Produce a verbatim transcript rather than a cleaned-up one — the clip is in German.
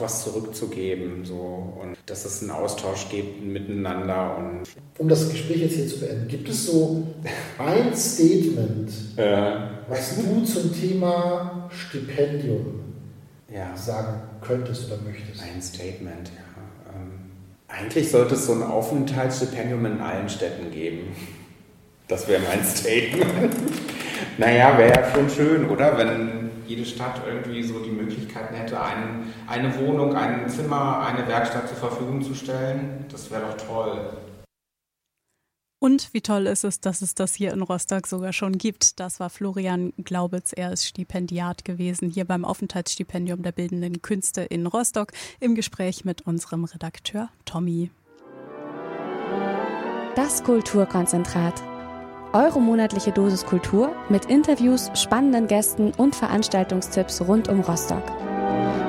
auch was zurückzugeben. So. Und dass es einen Austausch gibt miteinander. Und um das Gespräch jetzt hier zu beenden, gibt es so ein Statement, äh, was du zum Thema Stipendium ja. sagen könntest oder möchtest? Ein Statement, ja. Ähm, eigentlich sollte es so ein Aufenthaltsstipendium in allen Städten geben. Das wäre mein Statement. Naja, wäre ja schon schön, oder? Wenn jede Stadt irgendwie so die Möglichkeiten hätte, ein, eine Wohnung, ein Zimmer, eine Werkstatt zur Verfügung zu stellen. Das wäre doch toll. Und wie toll ist es, dass es das hier in Rostock sogar schon gibt. Das war Florian Glaubitz. Er ist Stipendiat gewesen hier beim Aufenthaltsstipendium der Bildenden Künste in Rostock im Gespräch mit unserem Redakteur Tommy. Das Kulturkonzentrat. Eure monatliche Dosis Kultur mit Interviews, spannenden Gästen und Veranstaltungstipps rund um Rostock.